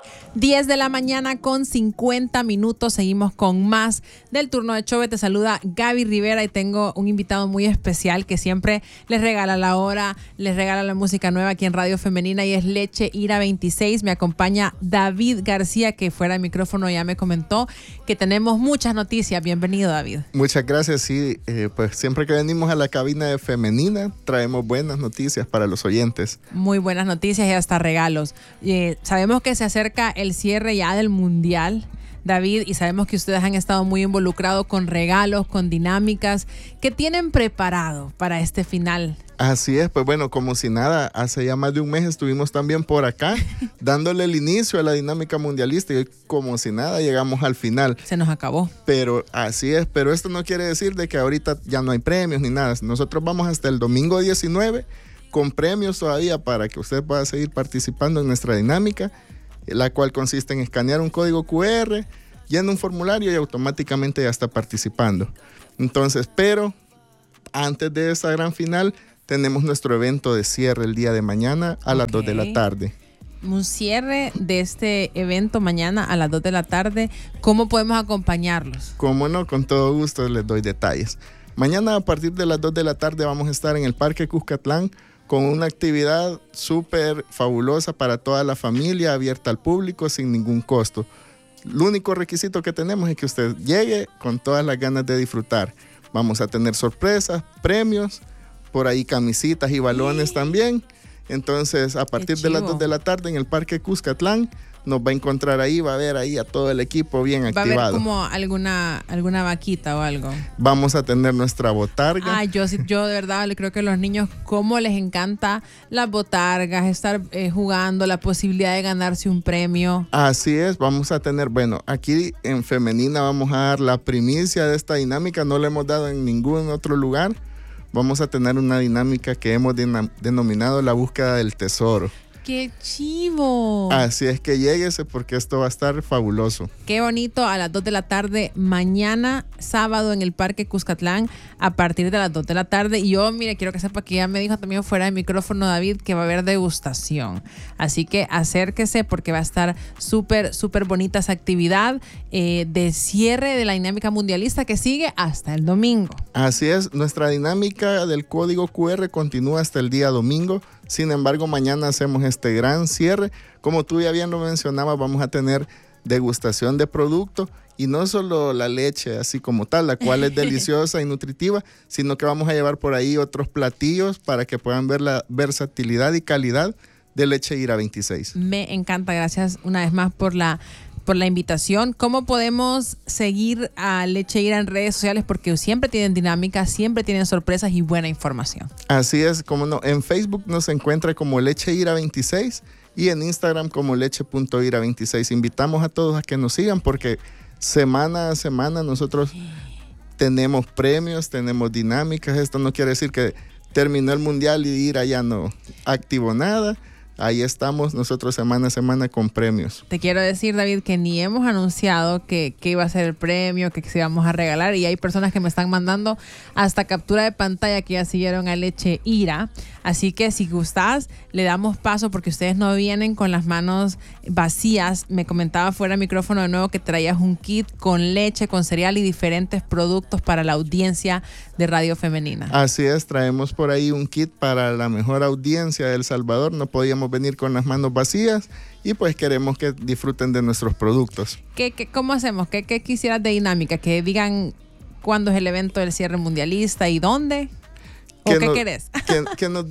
10 de la mañana con 50 minutos. Seguimos con más del turno de Chove. Te saluda Gaby Rivera y tengo un invitado muy especial que siempre les regala la hora, les regala la música nueva aquí en Radio Femenina y es Leche Ira 26. Me acompaña David García, que fuera de micrófono ya me comentó que tenemos muchas noticias. Bienvenido, David. Muchas gracias. Sí, pues siempre que venimos a la cabina de Femenina traemos buenas noticias para los oyentes. Muy buenas noticias y hasta regalos. Sabemos que se acerca el cierre ya del Mundial, David, y sabemos que ustedes han estado muy involucrados con regalos, con dinámicas. ¿Qué tienen preparado para este final? Así es, pues bueno, como si nada, hace ya más de un mes estuvimos también por acá dándole el inicio a la dinámica mundialista y hoy, como si nada, llegamos al final. Se nos acabó. Pero así es, pero esto no quiere decir de que ahorita ya no hay premios ni nada. Nosotros vamos hasta el domingo 19 con premios todavía para que usted pueda seguir participando en nuestra dinámica, la cual consiste en escanear un código QR, llena un formulario y automáticamente ya está participando. Entonces, pero antes de esa gran final, tenemos nuestro evento de cierre el día de mañana a las 2 de la tarde. Un cierre de este evento mañana a las 2 de la tarde. ¿Cómo podemos acompañarlos? Cómo no, con todo gusto les doy detalles. Mañana a partir de las 2 de la tarde vamos a estar en el Parque Cuscatlán con una actividad súper fabulosa para toda la familia, abierta al público sin ningún costo. El único requisito que tenemos es que usted llegue con todas las ganas de disfrutar. Vamos a tener sorpresas, premios, por ahí camisitas y balones también. Entonces, a partir de las 2 de la tarde en el Parque Cuscatlán, nos va a encontrar ahí, va a ver ahí a todo el equipo bien activado. ¿Va a haber como alguna vaquita o algo? Vamos a tener nuestra botarga. Yo de verdad creo que a los niños cómo les encanta las botargas, estar jugando, la posibilidad de ganarse un premio. Así es, vamos a tener, bueno, aquí en Femenina vamos a dar la primicia de esta dinámica, no la hemos dado en ningún otro lugar. Vamos a tener una dinámica que hemos denominado la búsqueda del tesoro. ¡Qué chivo! Así es que lléguese porque esto va a estar fabuloso. Qué bonito, a las 2 de la tarde, mañana sábado en el Parque Cuscatlán, a partir de las 2 de la tarde. Y yo, mire, quiero que sepa que ya me dijo también fuera de micrófono David que va a haber degustación. Así que acérquese porque va a estar súper, súper bonita esa actividad de cierre de la dinámica mundialista que sigue hasta el domingo. Así es, nuestra dinámica del código QR continúa hasta el día domingo. Sin embargo, mañana hacemos este gran cierre. Como tú ya bien lo mencionabas, vamos a tener degustación de producto y no solo la leche así como tal, la cual es deliciosa y nutritiva, sino que vamos a llevar por ahí otros platillos para que puedan ver la versatilidad y calidad de Leche Ira 26. Me encanta, gracias una vez más por la invitación. ¿Cómo podemos seguir a Leche Ira en redes sociales? Porque siempre tienen dinámicas, siempre tienen sorpresas y buena información. Así es, como no. En Facebook nos encuentra como Leche Ira 26 y en Instagram como leche.ira26. Invitamos a todos a que nos sigan porque semana a semana nosotros tenemos premios, tenemos dinámicas. Esto no quiere decir que terminó el mundial y Ira ya no activó nada. Ahí estamos nosotros semana a semana con premios. Te quiero decir, David, que ni hemos anunciado que iba a ser el premio, que se íbamos a regalar, y hay personas que me están mandando hasta captura de pantalla que ya siguieron a Leche Ira. Así que si gustas, le damos paso porque ustedes no vienen con las manos vacías. Me comentaba fuera del micrófono de nuevo que traías un kit con leche, con cereal y diferentes productos para la audiencia de Radio Femenina. Así es, traemos por ahí un kit para la mejor audiencia de El Salvador. No podíamos venir con las manos vacías y pues queremos que disfruten de nuestros productos. ¿Cómo hacemos? ¿Qué quisieras de dinámica? Que digan cuándo es el evento del cierre mundialista y dónde. ¿O qué querés? Que nos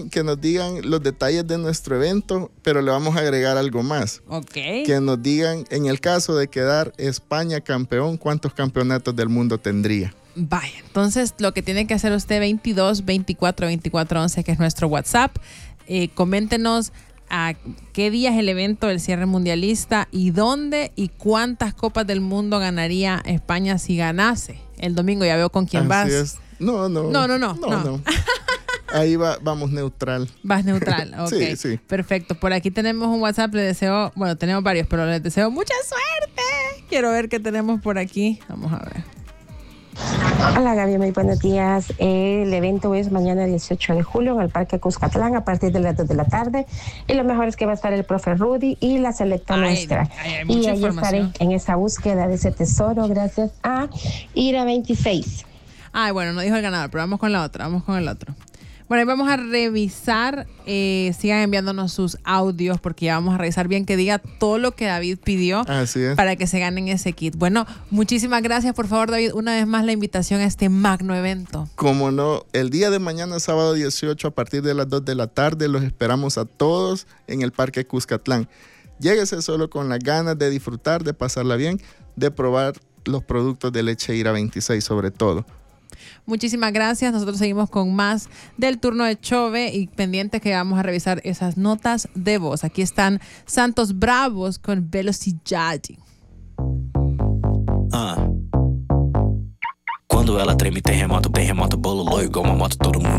digan los detalles de nuestro evento, pero le vamos a agregar algo más. Ok. Que nos digan, en el caso de quedar España campeón, ¿cuántos campeonatos del mundo tendría? Vaya, entonces lo que tiene que hacer usted 22 24 24 11, que es nuestro WhatsApp. Coméntenos a qué día es el evento del cierre mundialista y dónde y cuántas copas del mundo ganaría España si ganase. El domingo ya veo con quién vas. Así es. No. Ahí vamos neutral. Vas neutral, ok. Sí. Perfecto. Por aquí tenemos un WhatsApp, tenemos varios, pero les deseo mucha suerte. Quiero ver qué tenemos por aquí. Vamos a ver. Hola Gaby, muy buenos días. El evento es mañana 18 de julio en el Parque Cuscatlán a partir de las 2 de la tarde. Y lo mejor es que va a estar el profe Rudy y la selecta nuestra. Y ahí estaré en esa búsqueda de ese tesoro gracias a Ira 26. Ay, bueno, no dijo el ganador, pero vamos con la otra, vamos con el otro. Bueno, ahí vamos a revisar, sigan enviándonos sus audios porque ya vamos a revisar bien que diga todo lo que David pidió para que se ganen ese kit. Bueno, muchísimas gracias, por favor, David, una vez más la invitación a este magno evento. Como no, el día de mañana, sábado 18, a partir de las 2 de la tarde, los esperamos a todos en el Parque Cuscatlán. Lléguese solo con las ganas de disfrutar, de pasarla bien, de probar los productos de leche Ira 26 sobre todo. Muchísimas gracias. Nosotros seguimos con más del turno de Chove y pendientes que vamos a revisar esas notas de voz. Aquí están Santos Bravos con Velocidade. Quando ela treme, terremoto, bololô, igual uma moto, todo mundo